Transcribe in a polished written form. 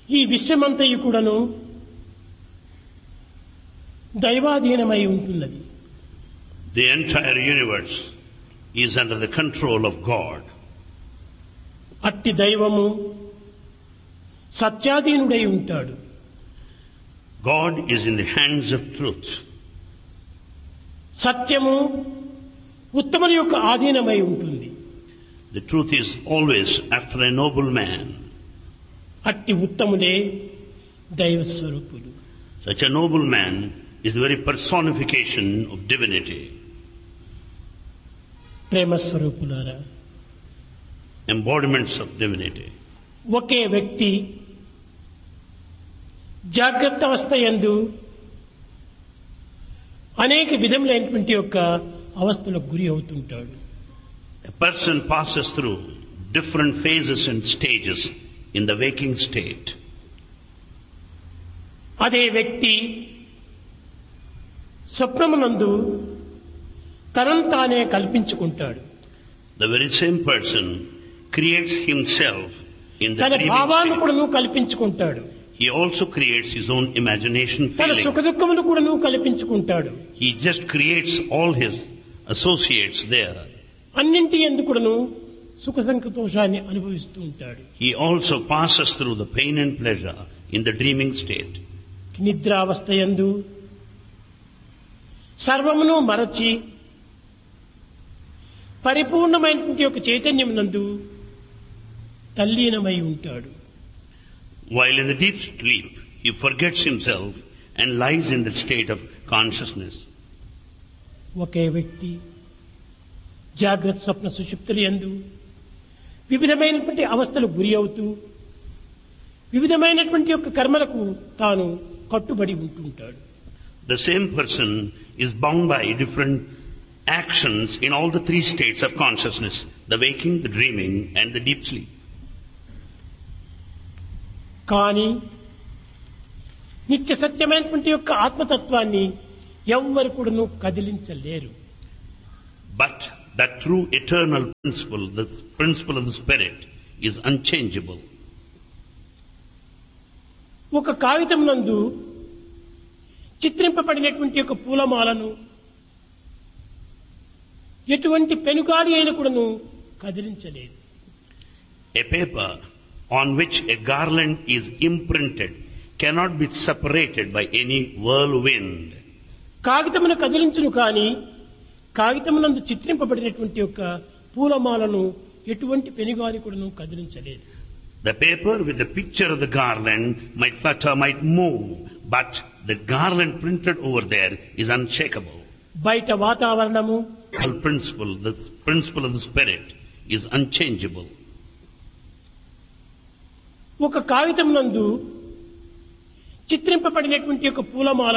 ఈ విశ్వమంతయు కూడాను దైవాధీనమై ఉంటున్నది. The entire universe is under the control of God. అట్టి దైవము సత్యాధీనుడై ఉంటాడు. God is in the hands of truth. సత్యము ఉత్తముల యొక్క ఆధీనమై ఉంటుంది. The truth is always after a noble man. అట్టి ఉత్తములే దైవ స్వరూపులు. Such a noble man is the very personification of divinity. ప్రేమ స్వరూపులారా, Embodiments of divinity. ఒకే వ్యక్తి జాగ్రత్త అవస్థ యందు అనేక విధములైనటువంటి యొక్క అవస్థలకు గురి అవుతుంటాడు. A person passes through different phases and stages in the waking state. అదే వ్యక్తి స్వప్నమునందు తనను తానే కల్పించుకుంటాడు. The very same person creates himself in the తన dreaming భావాలను state. కూడాను కల్పించుకుంటాడు. He also creates his own imagination తన feeling. సుఖ దుఃఖములు కూడాను కల్పించుకుంటాడు. He just creates all his associates there. అన్నింటి యందు కూడాను సుఖ సంతోషాన్ని అనుభవిస్తూ ఉంటాడు. He also passes through the pain and pleasure in the dreaming state. నిద్రావస్థ యందు సర్వమును మరచి పరిపూర్ణమైనటువంటి యొక్క చైతన్యం నందు తల్లీనమై ఉంటాడు. While in the deep sleep, he forgets himself and lies in the state of consciousness. ఒకే వ్యక్తి జాగ్రత్త స్వప్న సుషుప్తుల యందు వివిధమైనటువంటి అవస్థలకు గురి అవుతూ వివిధమైనటువంటి యొక్క కర్మలకు తాను కట్టుబడి ఉంటుంటాడు. The same person is bound by different actions in all the three states of consciousness, the waking, the dreaming and the deep sleep. కానీ నిత్య సత్యమైనటువంటి యొక్క ఆత్మతత్వాన్ని ఎవ్వరు కూడాను కదిలించలేరు. But that true eternal principle, the principle of the spirit, is unchangeable. ఒక కాగితం నందు చిత్రింపబడినటువంటి యొక్క పూలమాలను ఎటువంటి పెనుగాలి అయిన కూడాను కదిలించలేదు. A paper on which a garland is imprinted cannot be separated by any whirlwind. కాగితమును కదిలించును కానీ కాగితమునందు చిత్రింపబడినటువంటి యొక్క పూలమాలను ఎటువంటి పెనుగాలి కూడాను కదిలించలేదు. The paper with the picture of the garland might flutter, might move, but the garland printed over there is unshakable. బయట వాతావరణము The principle of the spirit is unchangeable. ఒక కాగితం నందు చిత్రింపబడినటువంటి యొక్క పూలమాల